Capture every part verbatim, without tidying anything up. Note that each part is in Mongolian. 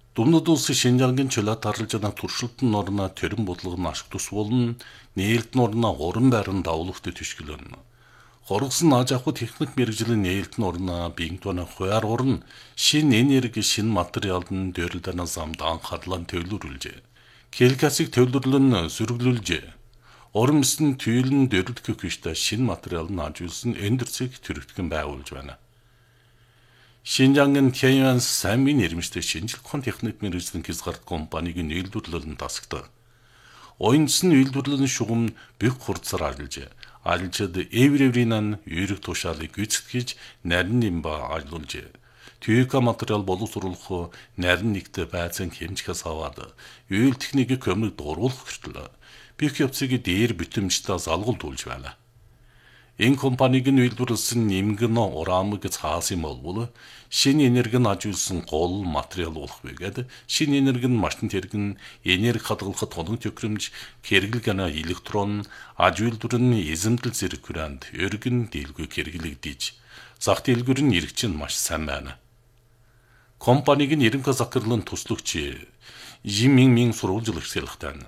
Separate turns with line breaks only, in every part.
Думнууд улсын Шинжангийн чөлөөт харалжааны туршилтын орноо төрийн бодлого нь ашиг тус болон нээлтэн орноо уран байран давлахтай төшгөлөн. Хоргосон аж ахуй техник мэрэгжлийн нээлтэн орноо биеийн тооны хуяар орн шин энерги шин материалын дөрлөдөнөөс амд анхаарлаа төвлөрүүлжээ. Келгасыг төвлөрлөн сөрөглүүлжээ. Оромсын түйлэн дөрлөдөх гэжтэй шин материал нь ажуулсан эндэрцэг төрөгдгөн байгуулж байна. Шинжангийн Тяньян самбын нэрмжтэй шинжлэх ухааны техник мэрэгжлийн хязгаарт компанийн үйлдвэрлэл нь тасагдаг. Ойнсын үйлдвэрлэлийн шугам бүх хурцаар ажиллажээ. Ажиллажад эвревринан ерөг тушаалыг гүйцэтгэж нарийн нэмба ажиллуулжээ. Түйка материал боловсруулах нарийн нэгтэ байцаан хэмжихээс аваад үйл техникийг көмөг дууруулах хүртэл бүх явцыг дээр бүтэмжтэй залгуулж байна. Энэ компанийн үйлдвэрлэсэн нэмгэн урамыг цаасан болвол шинэ энерги нь ажиулсан гол материал болох байгаад шинэ энерги нь машин тэргэн энерги хадгалахад тоног төхөөрөмж хэрэглэгэн электрон аж үйлдвэрийн эзэмдэл зэрэг хүрээнд өргөн дийлгүй хэрэглэгдэж зах дэлгүүр нь ирэх чинь маш сайн байна. Компанийн ерөнхий захирлын туслахч Жимин Мин сурвалжлах хэрэглэхтэй.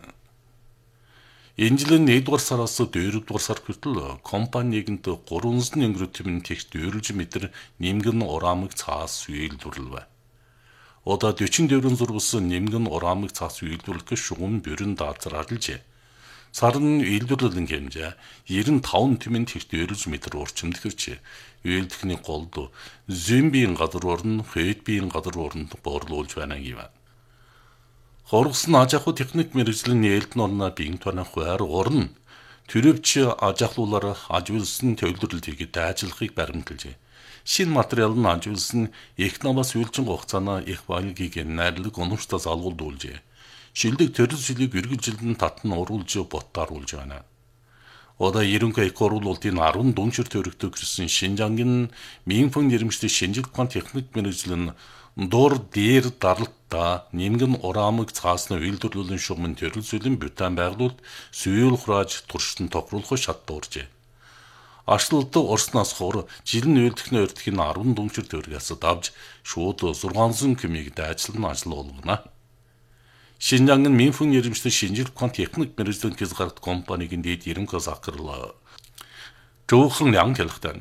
Энэ жилийн нэгдүгээр сараас дөрөвдүгээр сар хүртэл компанигт гуравсан өнгөрөг тэмнэн техт дөрвөн метр нэмгэн урамыг цаас үйлдвэрлэв. Одоо дөрвөн дөрвөн зургасан нэмгэн урамыг цаас үйлдвэрлэх шугам бүрэн даацар ажиллажээ. Сарн үйлдвэрлэлийн хэмжээ девяносто пять тэмнэн техт дөрвөн метр урчимд хэрчээ. Үйлдвэрлэлийн голд зэмбийн газар орн, хэдбийн газар оронд боорлуулж байна гэв. Хоргосон аж ахуй техник мэрэгжлийн нээлтэн орноо биеийн тооны хуяар орн төрөвч аж ахуйлаар ажиулсан төвлөрлөлтийг дайжлахыг баримталжээ. Шинэ материал нь ажиулсан их намаас үйлчин хугацааны их баялагийг найрлаг унамштай залгуулжээ. Шилдэг төрөл шилийг эргэлжилдэн татн уруулж боттааруулж байна. Одоо ерөнхий эко оруулалтын арван дүншир төрөгдөг гэсэн Шинжангийн Минфэн нэрмжтэй шинжлэх ухааны техник мэрэгжлийн Дор дээр даралтаа нэмгэн урамыг цаасны үйлдвэрлэлийн шугамын төрөлсөлийн бутан байгуулалт сүйл хурааж туршилтанд тохируулах шат дууржээ. Ашлалт орсноос хор жилийн үйлдвэрлэлийн өртгийн арван дүншир төгрөгөөс давж шууд зургаансан кемийг дайчлан ажил болгоно. Шинжангийн Минфэн нэрмжтэй шинжлэх ухааны техник мэрэгжлийн хязгаарт компанийн дэд ерөнхий захирал Жуухан Лян хэлэхдээ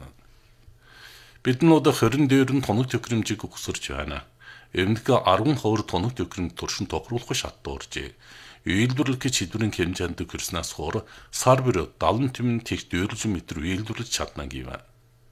бид нь одоо хорин дээрэн тоног төхөөрөмжийг өгсөрч байна. Өмнөх арван хувир тоног төхөөрөмж туршин тохируулах шат дууржээ. Үйлдвэрлэх шийдвэрийн хэмжээнд хүрснээс хор сар бүр даавн тэмнэн техт дөрвөн метр үйлдвэрлэж чадна гэв.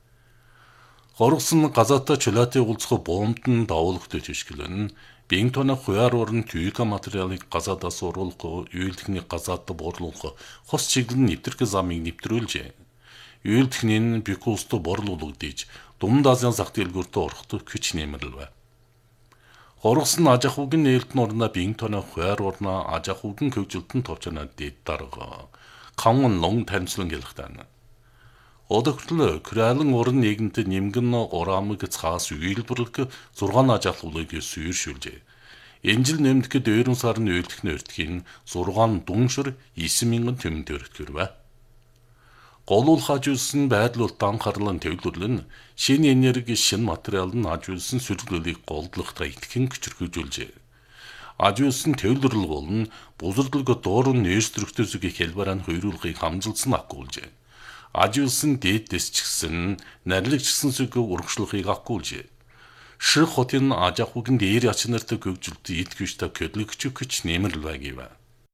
Хоргосон газаатай чөлөөтэй уулзах буумд нь давуулахтай төшгөлөн биеийн тооны хуяар орн түйка материалыг газаадаас уруулах, үйлдвэрлэний газаадд буурлуулах хос чиглэн нэвтрэх замыг нэвтрүүлжээ. Үйлдвэрлэний бикуст борлуулагдаж Думд Азийн зах дэлгүүртээ ороход хүч нэмэрлэв. Хоргосон аж ахуйн нээлтэн орноо биеийн тооны хуяар орноо аж ахуйн хөгжилтөнд товчноо дэд дарга Канган Лонг танилцлан хэлэхдээ. Одоо хүртэл Кралын орон нийгэмд нэмгэн урамыг цаас үйлдвэрлэх зургаан аж ахуйлыг сүйршүүлжээ. Энэ жил нэмэлт дөрвөн сарын үйлдвэрлэлийн өртгийн зургаан дүншир девять мянган тэмнэн төрөлтгөрвэ. Голуулах ажиулсан байдал бол анхаарлын төвлөрлөн шинэ энерги шинэ материал нь ажиулсан сөрөглөлийг голдлохтой итгэн хүчрхүүжүүлжээ. Ажиулсан төвлөрлөл болон бузардлыг дуурн нээстрөхтэй зүгийг хэлбэрэн хойруулахыг хамжилсан агуулжээ. Ажиулсан дээдэс ч гэсэн нарлагчсан зүг урагшлахыг агуулжээ. Ших хотын аж ахуйн дээр ачнартай хөгжилт итгэвчтэй көдлөгч хүч нэмэрлээ гэв.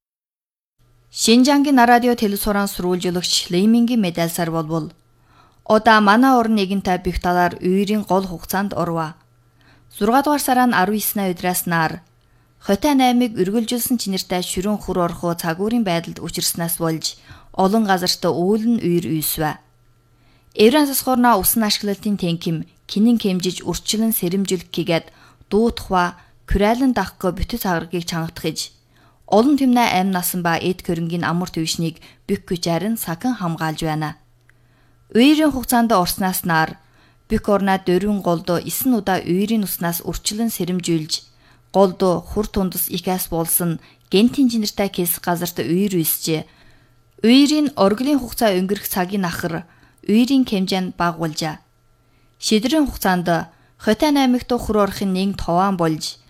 Шинжангийн радио телесуран сурвалжуулагч Леймингийн медальсаар болбол одоо манай орн нэгэнтэй бих талаар үерийн гол хугацаанд орва. зургаан дугаар сараа арван девять өдраас нар Хотын аймыг үргэлжилсэн чинэртэй шүрэн хүр орхоо цагуурийн байдалд учирснаас болж олон газарт үүлэн үер үйсвэ. Евран сасгорна усан ашиглалтын тэнким кинэн хэмжиж урчлан сэрэмжүүлэх гээд дуутхва күрайлан дахгүй бүтэц аваргийг чангатгаж олон тэмнэ аим насан ба эд хөрөнгийн амар төвшнийг бүх хүчээр нь сахан хамгаалж байна. Үерийн хугацаанд орснаас нар бүх орноо дөрвөн голдо эсн удаа үерийн уснаас урчлан сэрэмжүүлж голдо хур тундас ихээс болсон гентийн чинэртэй кэс газарт үер үйсжээ. Үерийн оргилын хугацаа өнгөрөх цагийн ахар үерийн хэмжээнд багуулжаа. Шидрийн хугацаанд Хотын аймагт хур орохын нэг товаан болж